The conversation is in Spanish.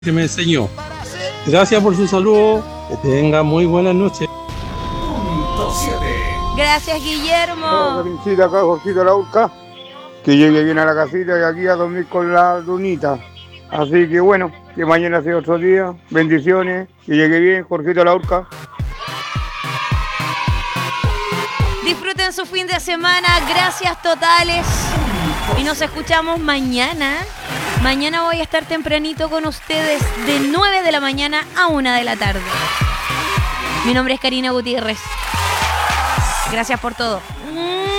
que me enseñó. Gracias por su saludo. Que tenga muy buenas noches. Gracias, Guillermo. Felicita acá, Jorgito Laurca, que llegue bien a la casita y aquí a dormir con la Dunita. Así que bueno, que mañana sea otro día. Bendiciones, que llegue bien, Jorgito Laurca. Disfruten su fin de semana. Gracias totales. Y nos escuchamos mañana. Mañana voy a estar tempranito con ustedes de 9 de la mañana a 1 de la tarde. Mi nombre es Karina Gutiérrez. Gracias por todo.